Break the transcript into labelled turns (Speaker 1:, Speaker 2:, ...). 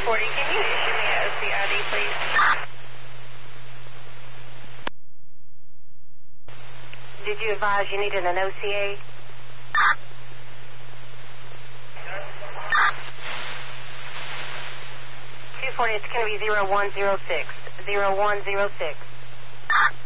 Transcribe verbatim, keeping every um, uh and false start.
Speaker 1: forty, can you issue me a O C I D, please? Did you advise you needed an O C A? two forty, it's going to be zero one zero six. zero one zero six.